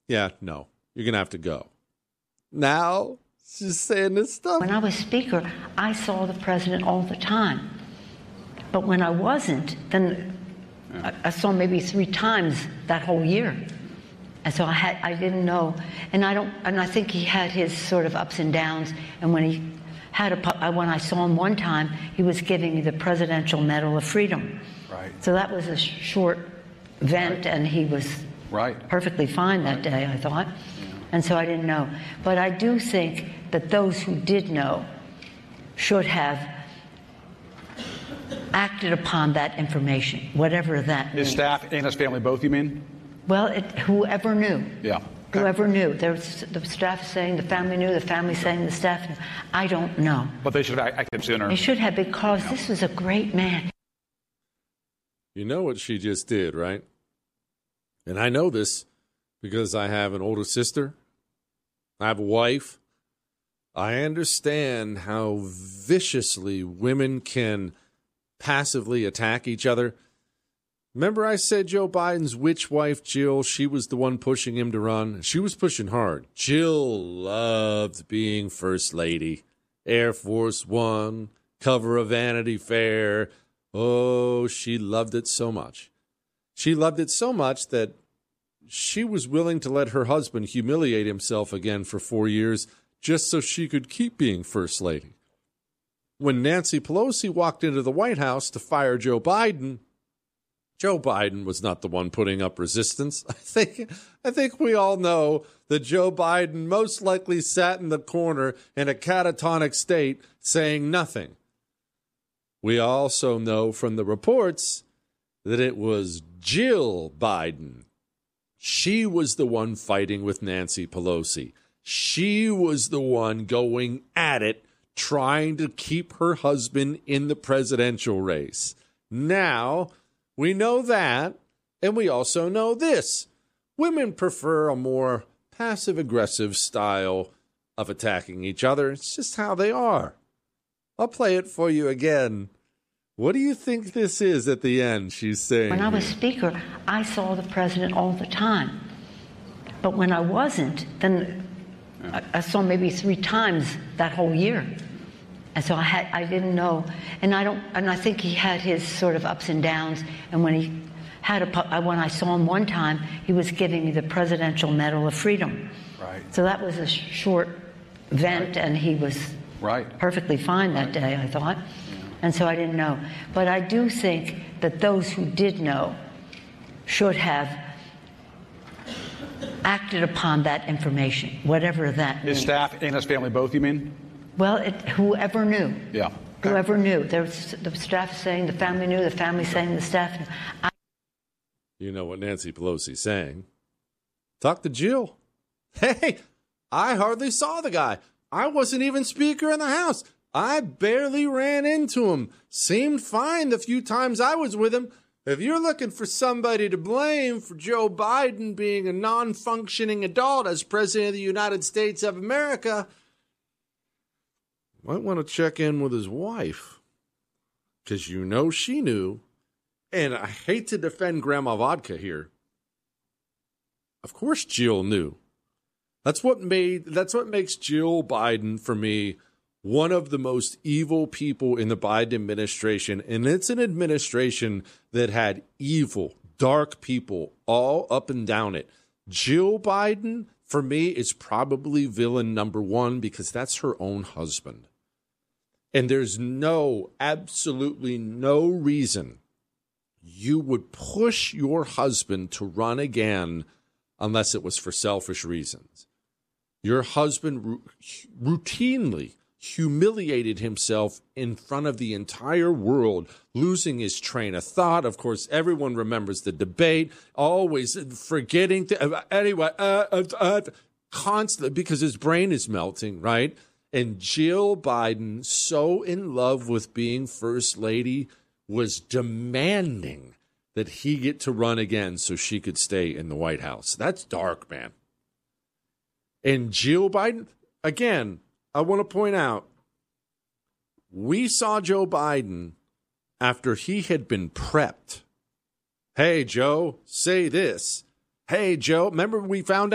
Yeah, no, you're going to have to go. Now, she's saying this stuff. When I was Speaker, I saw the president all the time. But when I wasn't, then I saw him maybe 3 times that whole year. And so I didn't know. And I think he had his sort of ups and downs. And when when I saw him one time, he was giving me the Presidential Medal of Freedom. Right. So that was a short event, and he was perfectly fine that day, I thought. Yeah. And so I didn't know. But I do think that those who did know should have acted upon that information, whatever that means. His staff and his family both, you mean? Well, whoever knew. Yeah. Okay. Whoever knew. The staff saying the family knew, the family saying the staff knew. I don't know. But they should have acted sooner. They should have, because this was a great man. You know what she just did, right? And I know this because I have an older sister. I have a wife. I understand how viciously women can passively attack each other. Remember I said Joe Biden's witch wife, Jill, she was the one pushing him to run? She was pushing hard. Jill loved being First Lady. Air Force One, cover of Vanity Fair. Oh, she loved it so much. She loved it so much that she was willing to let her husband humiliate himself again for 4 years just so she could keep being First Lady. When Nancy Pelosi walked into the White House to fire Joe Biden was not the one putting up resistance. I think we all know that Joe Biden most likely sat in the corner in a catatonic state saying nothing. We also know from the reports that it was Jill Biden. She was the one fighting with Nancy Pelosi. She was the one going at it, trying to keep her husband in the presidential race. Now, we know that, and we also know this. Women prefer a more passive-aggressive style of attacking each other. It's just how they are. I'll play it for you again. What do you think this is at the end, she's saying? When I was Speaker, I saw the president all the time. But when I wasn't, then I saw him maybe 3 times that whole year. And so I didn't know. And I think he had his sort of ups and downs. And when when I saw him one time, he was giving me the Presidential Medal of Freedom. Right. So that was a short event, and he was perfectly fine that day, I thought. Yeah. And so I didn't know. But I do think that those who did know should have acted upon that information, whatever that means. His staff and his family both, you mean? Well, whoever knew. Yeah. Okay. Whoever knew. The staff saying the family knew, the family saying the staff knew. You know what Nancy Pelosi's saying. Talk to Jill. Hey, I hardly saw the guy. I wasn't even Speaker in the House. I barely ran into him. Seemed fine the few times I was with him. If you're looking for somebody to blame for Joe Biden being a non-functioning adult as President of the United States of America, might want to check in with his wife. Because she knew. And I hate to defend Grandma Vodka here. Of course Jill knew. That's what makes Jill Biden, for me, one of the most evil people in the Biden administration. And it's an administration that had evil, dark people all up and down it. Jill Biden, for me, is probably villain number 1 because that's her own husband. And there's absolutely no reason you would push your husband to run again unless it was for selfish reasons. Your husband routinely humiliated himself in front of the entire world, losing his train of thought. Of course, everyone remembers the debate, always forgetting. Constantly, because his brain is melting, right? And Jill Biden, so in love with being First Lady, was demanding that he get to run again so she could stay in the White House. That's dark, man. And Jill Biden, again, I want to point out, we saw Joe Biden after he had been prepped. Hey, Joe, say this. Hey, Joe, remember we found